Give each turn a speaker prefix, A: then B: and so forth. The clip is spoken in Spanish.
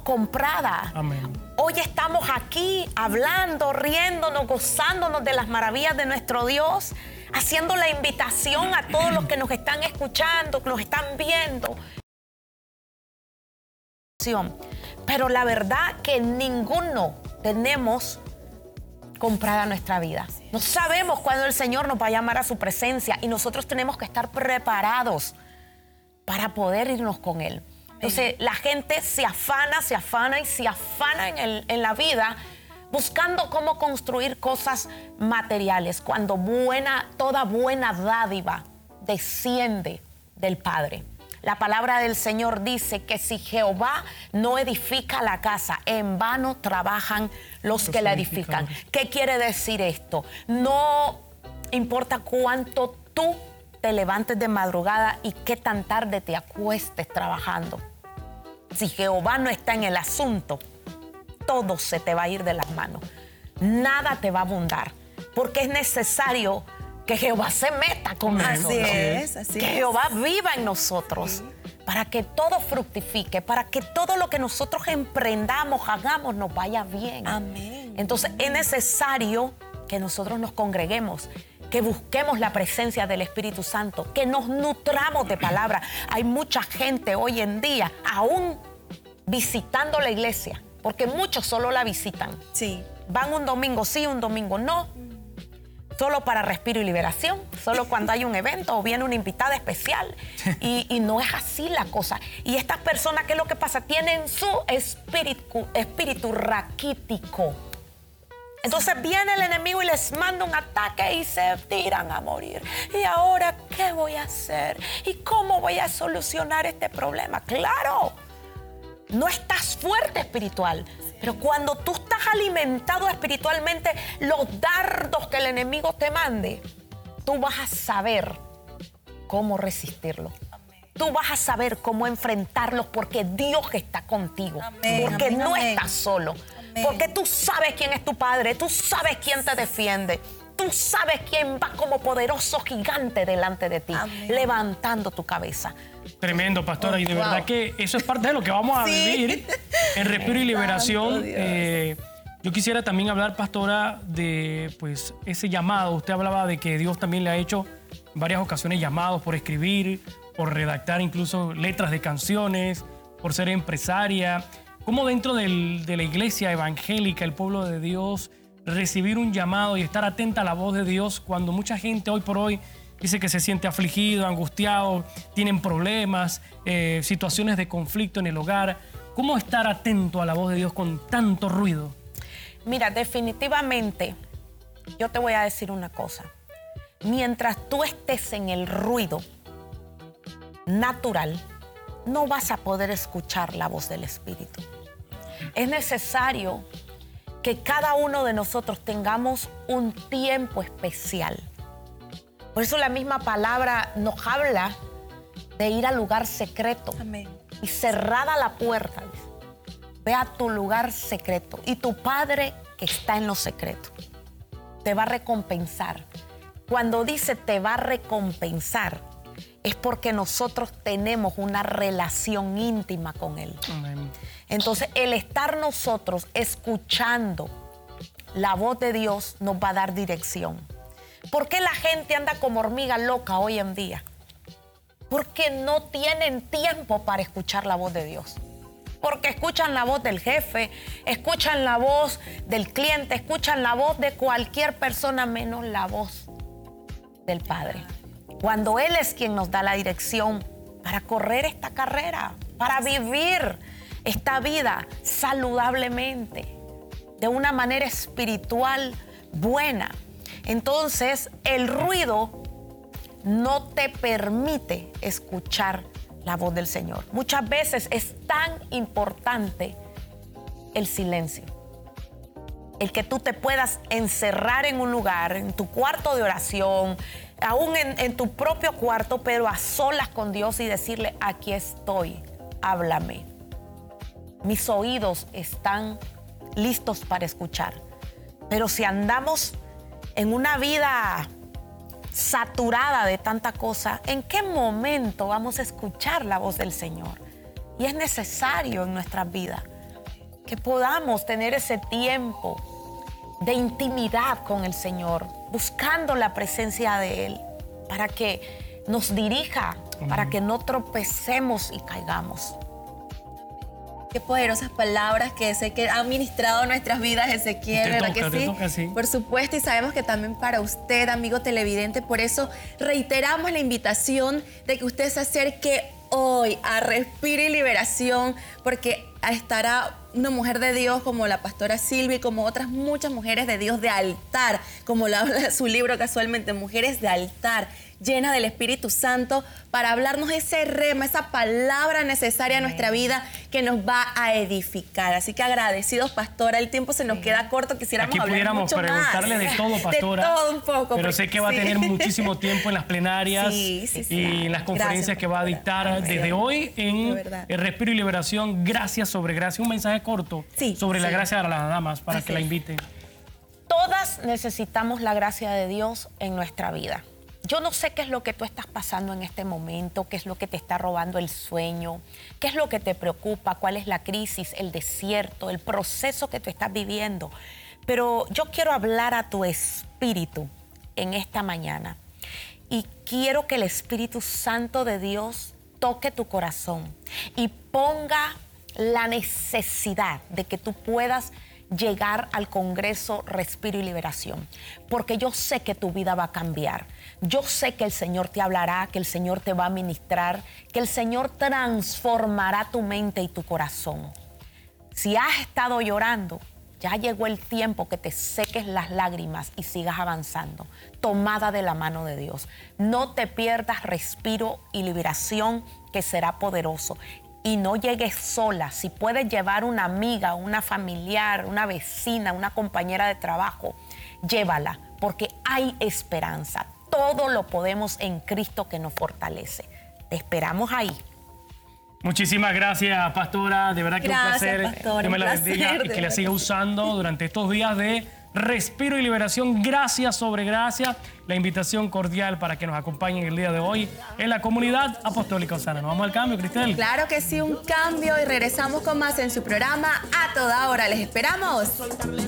A: comprada.
B: Amén.
A: Hoy estamos aquí hablando, riéndonos, gozándonos de las maravillas de nuestro Dios, haciendo la invitación a todos los que nos están escuchando, que nos están viendo. Pero la verdad que ninguno tenemos comprada nuestra vida. No sabemos cuándo el Señor nos va a llamar a su presencia y nosotros tenemos que estar preparados para poder irnos con Él. Entonces la gente se afana en la vida buscando cómo construir cosas materiales, cuando toda buena dádiva desciende del Padre. La palabra del Señor dice que si Jehová no edifica la casa, en vano trabajan los que la edifican. ¿Qué quiere decir esto? No importa cuánto tú te levantes de madrugada y qué tan tarde te acuestes trabajando. Si Jehová no está en el asunto, todo se te va a ir de las manos. Nada te va a abundar, porque es necesario que Jehová se meta con nosotros.
C: Así
A: que
C: es.
A: Jehová viva en nosotros, para que todo fructifique, para que todo lo que nosotros emprendamos, hagamos, nos vaya bien.
C: Amén.
A: Entonces es necesario que nosotros nos congreguemos, que busquemos la presencia del Espíritu Santo, que nos nutramos de palabra. Hay mucha gente hoy en día aún visitando la iglesia, porque muchos solo la visitan.
C: Sí.
A: Van un domingo sí, un domingo no, solo para respiro y liberación, solo cuando hay un evento o viene una invitada especial. Y no es así la cosa. Y estas personas, ¿qué es lo que pasa? Tienen su espíritu raquítico. Entonces viene el enemigo y les manda un ataque y se tiran a morir. ¿Y ahora qué voy a hacer? ¿Y cómo voy a solucionar este problema? ¡Claro! No estás fuerte espiritual. Pero cuando tú estás alimentado espiritualmente, los dardos que el enemigo te mande, tú vas a saber cómo resistirlo. Tú vas a saber cómo enfrentarlos, porque Dios está contigo.
C: Amén,
A: porque
C: amén,
A: no
C: amén.
A: estás solo.
C: Amén.
A: Porque tú sabes quién es tu Padre, tú sabes quién te defiende. Tú sabes quién va como poderoso gigante delante de ti,
C: Amén.
A: levantando tu cabeza.
B: Tremendo, pastora, y de
C: wow.
B: verdad que eso es parte de lo que vamos a vivir en Respiro y Liberación.
C: Santo Dios.
B: Yo quisiera también hablar, pastora, de pues ese llamado. Usted hablaba de que Dios también le ha hecho en varias ocasiones llamados por escribir, por redactar incluso letras de canciones, por ser empresaria. ¿Cómo dentro de la iglesia evangélica, el pueblo de Dios, recibir un llamado y estar atenta a la voz de Dios cuando mucha gente hoy por hoy dice que se siente afligido, angustiado, tienen problemas, situaciones de conflicto en el hogar? ¿Cómo estar atento a la voz de Dios con tanto ruido?
A: Mira, definitivamente, yo te voy a decir una cosa. Mientras tú estés en el ruido natural, no vas a poder escuchar la voz del Espíritu. Es necesario que cada uno de nosotros tengamos un tiempo especial. Por eso la misma palabra nos habla de ir al lugar secreto.
C: Amén.
A: Y cerrada la puerta, ve a tu lugar secreto y tu Padre que está en lo secreto te va a recompensar. Cuando dice te va a recompensar, es porque nosotros tenemos una relación íntima con Él.
B: Amén.
A: Entonces, el estar nosotros escuchando la voz de Dios nos va a dar dirección. ¿Por qué la gente anda como hormiga loca hoy en día? Porque no tienen tiempo para escuchar la voz de Dios. Porque escuchan la voz del jefe, escuchan la voz del cliente, escuchan la voz de cualquier persona menos la voz del Padre. Cuando Él es quien nos da la dirección para correr esta carrera, para vivir esta vida saludablemente, de una manera espiritual buena. Entonces, el ruido no te permite escuchar la voz del Señor. Muchas veces es tan importante el silencio. El que tú te puedas encerrar en un lugar, en tu cuarto de oración, aún en tu propio cuarto, pero a solas con Dios y decirle, aquí estoy, háblame. Mis oídos están listos para escuchar. Pero si andamos en una vida saturada de tanta cosa, ¿en qué momento vamos a escuchar la voz del Señor? Y es necesario en nuestras vidas que podamos tener ese tiempo de intimidad con el Señor, buscando la presencia de Él, para que nos dirija, para que no tropecemos y caigamos.
C: Qué poderosas palabras que sé que han ministrado nuestras vidas, Ezequiel, ¿verdad que sí?
B: Te toca, sí.
C: Por supuesto, y sabemos que también para usted, amigo televidente, por eso reiteramos la invitación de que usted se acerque hoy a Respiro y Liberación, porque estará una mujer de Dios como la pastora Silvia y como otras muchas mujeres de Dios de altar, como lo habla su libro casualmente, Mujeres de Altar, llena del Espíritu Santo, para hablarnos ese rema, esa palabra necesaria en nuestra vida que nos va a edificar. Así que agradecidos, pastora, el tiempo se nos queda corto, quisiéramos
B: Aquí
C: hablar
B: pudiéramos
C: mucho
B: preguntarle
C: más.
B: de todo, pastora.
C: De todo un poco.
B: Pero sé que va a tener muchísimo tiempo en las plenarias y en las conferencias
C: Gracias,
B: que va a dictar desde hoy en el Respiro y Liberación, Gracia sobre Gracia. Un mensaje corto sobre la gracia de las damas para que la inviten.
A: Todas necesitamos la gracia de Dios en nuestra vida. Yo no sé qué es lo que tú estás pasando en este momento, qué es lo que te está robando el sueño, qué es lo que te preocupa, cuál es la crisis, el desierto, el proceso que tú estás viviendo. Pero yo quiero hablar a tu espíritu en esta mañana y quiero que el Espíritu Santo de Dios toque tu corazón y ponga la necesidad de que tú puedas llegar al Congreso Respiro y Liberación, porque yo sé que tu vida va a cambiar. Yo sé que el Señor te hablará, que el Señor te va a ministrar, que el Señor transformará tu mente y tu corazón. Si has estado llorando, ya llegó el tiempo que te seques las lágrimas y sigas avanzando, tomada de la mano de Dios. No te pierdas Respiro y Liberación, que será poderoso. Y no llegues sola. Si puedes llevar una amiga, una familiar, una vecina, una compañera de trabajo, llévala, porque hay esperanza. Todo lo podemos en Cristo que nos fortalece. Te esperamos ahí.
B: Muchísimas gracias, pastora. De verdad que
C: Gracias,
B: un placer.
C: pastora,
B: Que me
C: un
B: la
C: placer,
B: bendiga y
C: de
B: que la
C: verdad
B: siga
C: que sí.
B: usando durante estos días de Respiro y Liberación, Gracia sobre Gracia. La invitación cordial para que nos acompañen el día de hoy en la comunidad apostólica Osana. ¿Nos vamos al cambio, Cristel?
C: Claro que sí, un cambio, y regresamos con más en su programa A Toda Hora. Les esperamos.